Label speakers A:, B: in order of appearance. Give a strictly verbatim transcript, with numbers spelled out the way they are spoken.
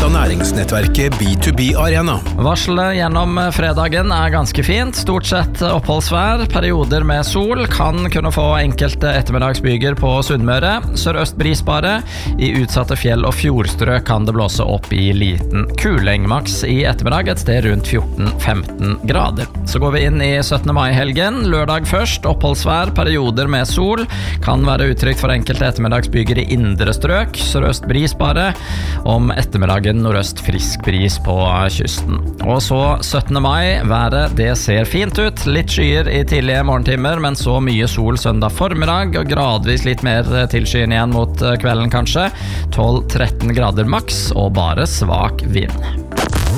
A: av næringsnettverket B to B Arena.
B: Varselet gjennom fredagen er ganske fint. Stort sett oppholdsvær, perioder med sol, kan kunne få enkelte ettermiddagsbyger på Sunnmøre. Sørøst brisbare. I utsatte fjell- og fjordstrøk kan det blåse opp i liten kuling. Maks i ettermiddag et sted rundt fjorten til femten grader. Så går vi inn i syttende mai-helgen. Lørdag først, oppholdsvær, perioder med sol. Kan være utrygt for enkelte ettermiddagsbyger i indre strøk. Sørøst brisbare. Om ettermiddagen nordøst frisk bris på kysten. Og så syttende mai, været det ser fint ut. Litt skyer i tidlige morgentimer, men så mye sol søndag formiddag, og gradvis litt mer tilskyen igjen mot kvelden kanskje. tolv til tretten grader maks, og bare svak vind.